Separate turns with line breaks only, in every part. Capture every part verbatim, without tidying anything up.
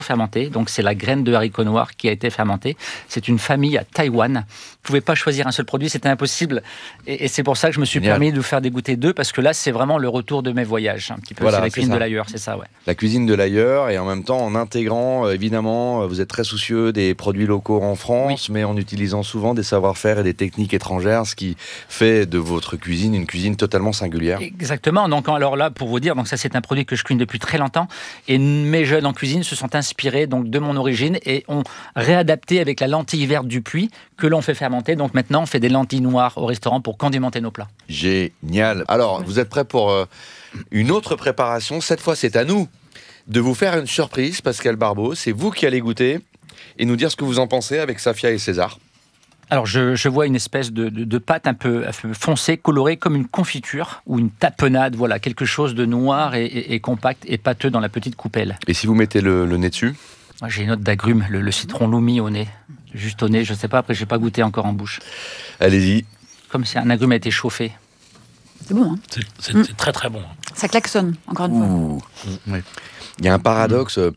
fermenté. Donc, c'est la graine de haricot noir qui a été fermentée. C'est une famille à Taïwan. Vous ne pouvez pas choisir un seul produit, c'était impossible. Et, et c'est pour ça que je me suis Génial. permis de vous faire dégoûter deux, parce que là, c'est vraiment le retour de mes voyages. Un petit peu, voilà, c'est la cuisine c'est de l'ailleurs, c'est ça, ouais.
La cuisine de l'ailleurs, et en même temps, en intégrant, euh, évidemment, vous êtes très soucieux des produits locaux en France, oui. mais en utilisant souvent des savoir-faire et des techniques étrangères, ce qui fait de votre cuisine une cuisine totalement singulière.
Exactement. Donc, alors là, pour vous dire, donc ça, c'est un produit que je cuisine depuis très longtemps, et mes jeunes en cuisine se sont inspirés donc, de mon origine et ont réadapté avec la lentille verte du Puy que l'on fait fermenter. Donc maintenant, on fait des lentilles noires au restaurant pour condimenter nos plats.
Génial. Alors, vous êtes prêts pour euh, une autre préparation. Cette fois, c'est à nous de vous faire une surprise, Pascal Barbeau. C'est vous qui allez goûter et nous dire ce que vous en pensez avec Safia et César.
Alors, je, je vois une espèce de, de, de pâte un peu foncée, colorée comme une confiture ou une tapenade. Voilà, quelque chose de noir et, et, et compact et pâteux dans la petite coupelle.
Et si vous mettez le, le nez dessus ?
Moi, j'ai une note d'agrumes, le, le citron loumi au nez. Juste au nez, je ne sais pas, après, je n'ai pas goûté encore en bouche.
Allez-y.
Comme si un agrume a été chauffé.
C'est bon, hein ?
C'est, c'est,
mmh.
c'est très, très bon.
Ça klaxonne, encore une
Ouh.
fois.
Mmh. Ouais. Il y a un paradoxe. Mmh.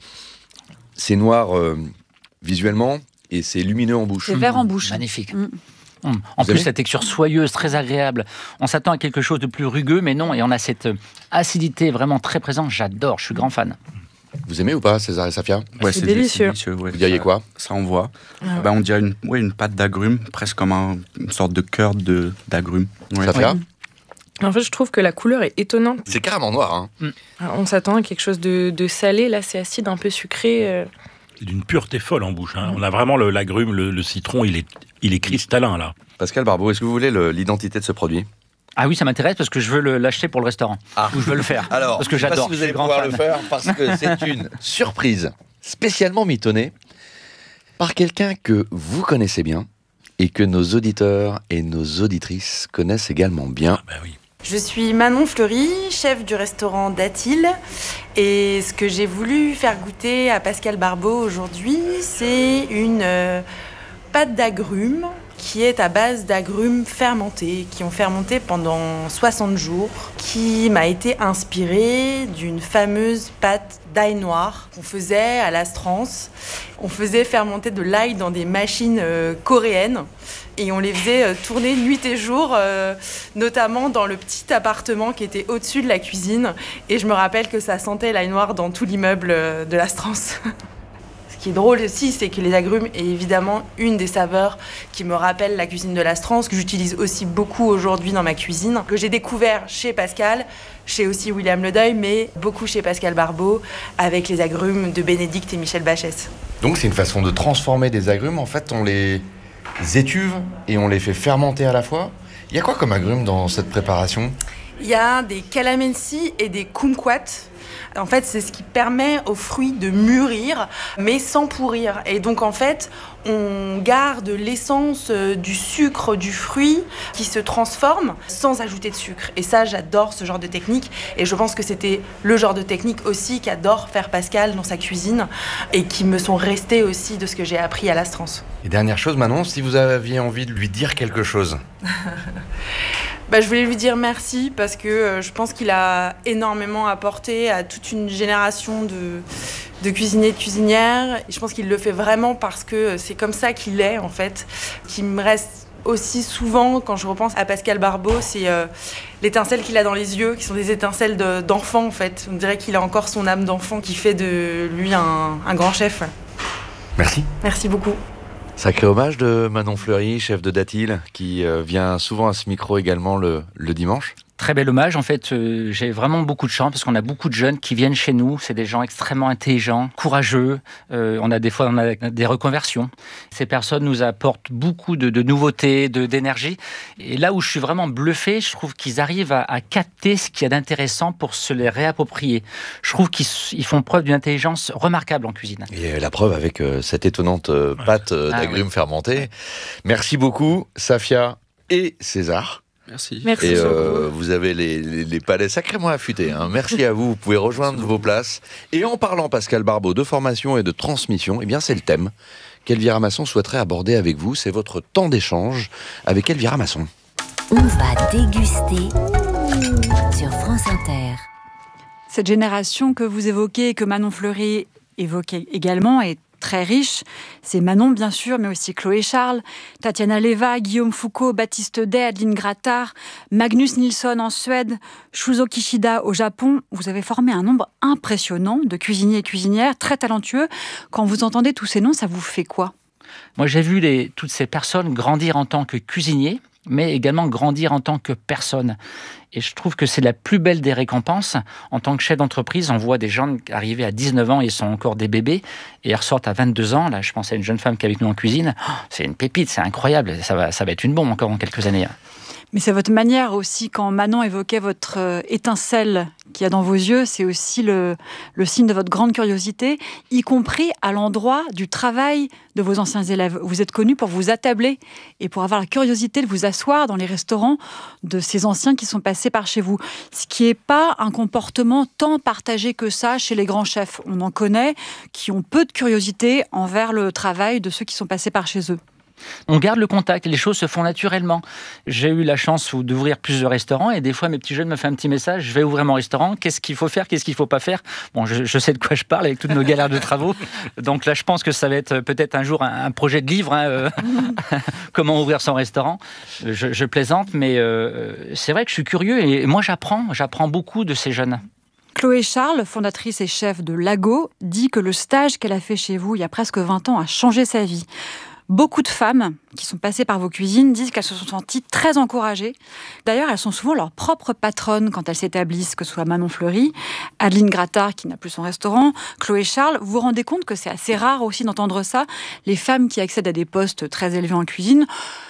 C'est noir euh, visuellement et c'est lumineux en bouche.
C'est vert en bouche.
Magnifique. Mmh. Mmh. En Vous plus, avez... la texture soyeuse, très agréable. On s'attend à quelque chose de plus rugueux, mais non. Et on a cette acidité vraiment très présente. J'adore, je suis grand fan.
Vous aimez ou pas, César et Safia ?
Ouais,
c'est,
c'est
délicieux.
délicieux ouais.
Vous diriez quoi ?
Ça envoie.
Ah ouais.
Ben, on dirait une, ouais, une pâte d'agrumes, presque comme un, une sorte de cœur de, d'agrumes.
Ouais. Safia ?
Ouais. En fait, je trouve que la couleur est étonnante.
C'est carrément noir. Hein.
Mm. Alors, on s'attend à quelque chose de, de salé. Là, c'est acide, un peu sucré. Euh...
C'est d'une pureté folle en bouche. Hein. Mm. On a vraiment le, l'agrume, le, le citron, il est, il est cristallin, là.
Pascal Barbeau, est-ce que vous voulez le, l'identité de ce produit ?
Ah oui, ça m'intéresse parce que je veux le, l'acheter pour le restaurant. Ah. Ou je veux le faire.
Alors,
parce que j'adore.
Je sais pas si vous allez pouvoir fan. le faire parce que c'est une surprise spécialement mitonnée par quelqu'un que vous connaissez bien et que nos auditeurs et nos auditrices connaissent également bien.
Ah bah oui.
Je suis Manon Fleury, chef du restaurant Datil. Et ce que j'ai voulu faire goûter à Pascal Barbeau aujourd'hui, c'est une euh, pâte d'agrumes qui est à base d'agrumes fermentés, qui ont fermenté pendant soixante jours, qui m'a été inspirée d'une fameuse pâte d'ail noir qu'on faisait à l'Astrance. On faisait fermenter de l'ail dans des machines euh, coréennes et on les faisait euh, tourner nuit et jour, euh, notamment dans le petit appartement qui était au-dessus de la cuisine. Et je me rappelle que ça sentait l'ail noir dans tout l'immeuble euh, de l'Astrance. Ce qui est drôle aussi, c'est que les agrumes est évidemment une des saveurs qui me rappelle la cuisine de l'Astrance, que j'utilise aussi beaucoup aujourd'hui dans ma cuisine, que j'ai découvert chez Pascal, chez aussi William Ledeuil, mais beaucoup chez Pascal Barbeau, avec les agrumes de Bénédicte et Michel Bachès.
Donc c'est une façon de transformer des agrumes, en fait on les étuve et on les fait fermenter à la fois. Il y a quoi comme agrumes dans cette préparation ?
Il y a des calamensi et des kumquats. En fait, c'est ce qui permet aux fruits de mûrir, mais sans pourrir. Et donc, en fait, on garde l'essence du sucre du fruit qui se transforme sans ajouter de sucre. Et ça, j'adore ce genre de technique. Et je pense que c'était le genre de technique aussi qu'adore faire Pascal dans sa cuisine et qui me sont restées aussi de ce que j'ai appris à l'Astrance.
Et dernière chose, Manon, si vous aviez envie de lui dire quelque chose.
Bah, je voulais lui dire merci parce que euh, je pense qu'il a énormément apporté à toute une génération de, de cuisiniers et de cuisinières. Et je pense qu'il le fait vraiment parce que c'est comme ça qu'il est, en fait. Qui me reste aussi souvent, quand je repense à Pascal Barbeau, c'est euh, l'étincelle qu'il a dans les yeux, qui sont des étincelles de, d'enfant, en fait. On dirait qu'il a encore son âme d'enfant qui fait de lui un, un grand chef.
Merci.
Merci beaucoup.
Sacré hommage de Manon Fleury, chef de Datil, qui euh, vient souvent à ce micro également le, le dimanche.
Très bel hommage. En fait, euh, j'ai vraiment beaucoup de chance parce qu'on a beaucoup de jeunes qui viennent chez nous. C'est des gens extrêmement intelligents, courageux. Euh, on a des fois on a des reconversions. Ces personnes nous apportent beaucoup de, de nouveautés, de, d'énergie. Et là où je suis vraiment bluffé, je trouve qu'ils arrivent à, à capter ce qu'il y a d'intéressant pour se les réapproprier. Je trouve qu'ils ils font preuve d'une intelligence remarquable en cuisine.
Et la preuve avec euh, cette étonnante euh, pâte euh, ah, d'agrumes oui. fermentés. Merci beaucoup, Safia et César.
Merci.
Merci.
Et euh, vous avez les, les, les palais sacrément affûtés. Hein. Merci à vous. Vous pouvez rejoindre vos places. Et en parlant, Pascal Barbeau, de formation et de transmission, eh bien c'est le thème qu'Elvira Masson souhaiterait aborder avec vous. C'est votre temps d'échange avec Elvira Masson.
On va déguster sur France Inter.
Cette génération que vous évoquez, que Manon Fleury évoquez également est très riche. C'est Manon, bien sûr, mais aussi Chloé Charles, Tatiana Leva, Guillaume Foucault, Baptiste Day, Adeline Grattard, Magnus Nilsson en Suède, Shuzo Kishida au Japon. Vous avez formé un nombre impressionnant de cuisiniers et cuisinières très talentueux. Quand vous entendez tous ces noms, ça vous fait quoi ?
Moi, j'ai vu les, toutes ces personnes grandir en tant que cuisiniers, mais également grandir en tant que personne. Et je trouve que c'est la plus belle des récompenses. En tant que chef d'entreprise, on voit des gens arriver à dix-neuf ans, ils sont encore des bébés, et ils ressortent à vingt-deux ans. Là, je pense à une jeune femme qui est avec nous en cuisine. Oh, c'est une pépite, c'est incroyable. Ça va, ça va être une bombe encore en quelques années.
Mais c'est votre manière aussi, quand Manon évoquait votre euh, étincelle qu'il y a dans vos yeux, c'est aussi le, le signe de votre grande curiosité, y compris à l'endroit du travail de vos anciens élèves. Vous êtes connu pour vous attabler et pour avoir la curiosité de vous asseoir dans les restaurants de ces anciens qui sont passés par chez vous. Ce qui n'est pas un comportement tant partagé que ça chez les grands chefs. On en connaît qui ont peu de curiosité envers le travail de ceux qui sont passés par chez eux.
On garde le contact, les choses se font naturellement. J'ai eu la chance d'ouvrir plusieurs restaurants et des fois mes petits jeunes me font un petit message, je vais ouvrir mon restaurant, qu'est-ce qu'il faut faire, qu'est-ce qu'il ne faut pas faire. Bon, je, je sais de quoi je parle avec toutes nos galères de travaux. Donc là, je pense que ça va être peut-être un jour un, un projet de livre, hein, euh, comment ouvrir son restaurant. Je, je plaisante, mais euh, c'est vrai que je suis curieux et moi j'apprends, j'apprends beaucoup de ces jeunes.
Chloé Charles, fondatrice et chef de Lago, dit que le stage qu'elle a fait chez vous il y a presque vingt ans a changé sa vie. Beaucoup de femmes qui sont passées par vos cuisines disent qu'elles se sont senties très encouragées. D'ailleurs, elles sont souvent leurs propres patronnes quand elles s'établissent, que ce soit Manon Fleury, Adeline Grattard qui n'a plus son restaurant, Chloé Charles. Vous vous rendez compte que c'est assez rare aussi d'entendre ça. Les femmes qui accèdent à des postes très élevés en cuisine,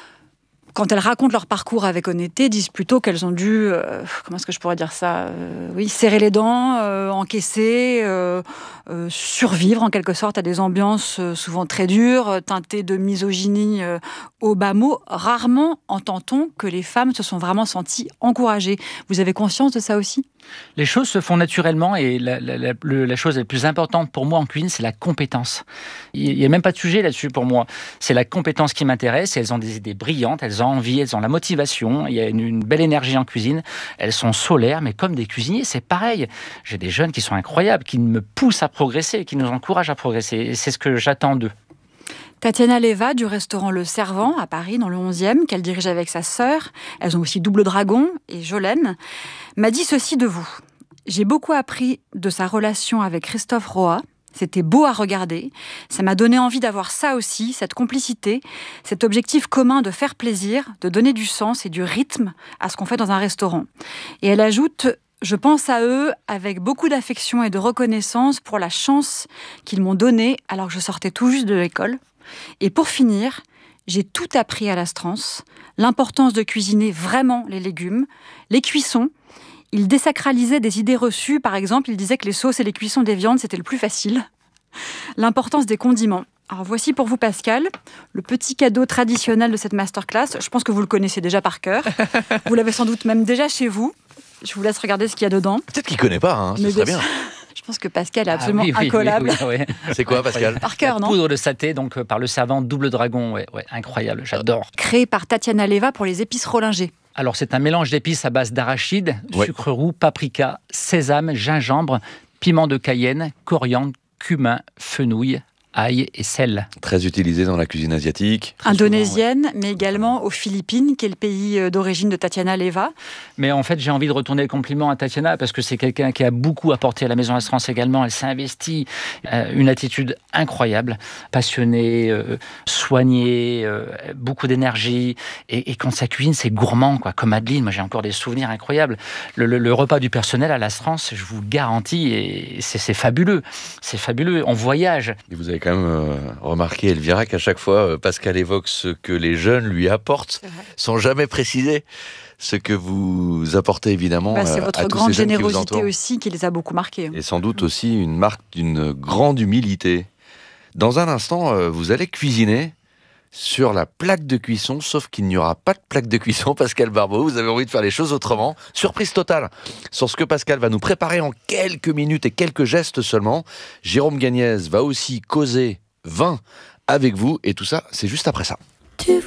quand elles racontent leur parcours avec honnêteté, disent plutôt qu'elles ont dû, euh, comment est-ce que je pourrais dire ça, euh, oui, serrer les dents, euh, encaisser, euh, euh, survivre en quelque sorte à des ambiances euh, souvent très dures, teintées de misogynie euh, au bas mot. Rarement entend-on que les femmes se sont vraiment senties encouragées. Vous avez conscience de ça aussi ?
Les choses se font naturellement et la, la, la, la chose la plus importante pour moi en cuisine, c'est la compétence. Il n'y a même pas de sujet là-dessus pour moi. C'est la compétence qui m'intéresse. Elles ont des idées brillantes, elles ont envie, elles ont la motivation. Il y a une, une belle énergie en cuisine. Elles sont solaires, mais comme des cuisiniers, c'est pareil. J'ai des jeunes qui sont incroyables, qui me poussent à progresser, qui nous encouragent à progresser. Et c'est ce que j'attends d'eux.
Tatiana Leva du restaurant Le Servant à Paris, dans le onzième, qu'elle dirige avec sa sœur. Elles ont aussi Double Dragon et Jolène. M'a dit ceci de vous. J'ai beaucoup appris de sa relation avec Christophe Roa. C'était beau à regarder. Ça m'a donné envie d'avoir ça aussi, cette complicité, cet objectif commun de faire plaisir, de donner du sens et du rythme à ce qu'on fait dans un restaurant. Et elle ajoute... Je pense à eux avec beaucoup d'affection et de reconnaissance pour la chance qu'ils m'ont donnée alors que je sortais tout juste de l'école. Et pour finir, j'ai tout appris à l'Astrance, l'importance de cuisiner vraiment les légumes, les cuissons. Il désacralisait des idées reçues, par exemple, il disait que les sauces et les cuissons des viandes, c'était le plus facile. L'importance des condiments. Alors voici pour vous, Pascal, le petit cadeau traditionnel de cette masterclass. Je pense que vous le connaissez déjà par cœur. Vous l'avez sans doute même déjà chez vous. Je vous laisse regarder ce qu'il y a dedans.
Peut-être qu'il ne connaît pas, hein, ce
Mais
serait bien.
Je pense que Pascal est absolument
ah, oui, oui,
incollable.
Oui, oui, oui.
C'est quoi, Pascal ?
Par cœur, non ?
Poudre de saté, donc euh, par le Servant Double Dragon. Ouais, ouais, incroyable, j'adore.
Créé par Tatiana Leva pour les épices Rollinger.
Alors, c'est un mélange d'épices à base d'arachide,
Ouais.
sucre roux, paprika, sésame, gingembre, piment de Cayenne, coriandre, cumin, fenouil, ail et sel.
Très utilisé dans la cuisine asiatique.
Très
Indonésienne,
souvent, ouais.
mais également aux Philippines, qui est le pays d'origine de Tatiana Leva.
Mais en fait, j'ai envie de retourner le compliment à Tatiana parce que c'est quelqu'un qui a beaucoup apporté à la Maison Astrance également. Elle s'est investie, euh, une attitude incroyable, passionnée, euh, soignée, euh, beaucoup d'énergie. Et, et quand ça cuisine, c'est gourmand, quoi. Comme Adeline, moi j'ai encore des souvenirs incroyables. Le, le, le repas du personnel à l'Astrance, je vous le garantis, et c'est, c'est fabuleux. C'est fabuleux. On voyage.
Et vous avez quand même euh, remarqué, Elvira, qu'à chaque fois, euh, Pascal évoque ce que les jeunes lui apportent, sans jamais préciser ce que vous apportez évidemment
Bah, c'est
euh,
votre
à tous
grande
ces jeunes qui vous
générosité
entourent.
aussi qui les a beaucoup marqués.
Et sans doute aussi une marque d'une grande humilité. Dans un instant, euh, vous allez cuisiner sur la plaque de cuisson, sauf qu'il n'y aura pas de plaque de cuisson, Pascal Barbeau. Vous avez envie de faire les choses autrement. Surprise totale sur ce que Pascal va nous préparer en quelques minutes et quelques gestes seulement. Jérôme Gagnez va aussi causer vin avec vous. Et tout ça, c'est juste après ça.
Tu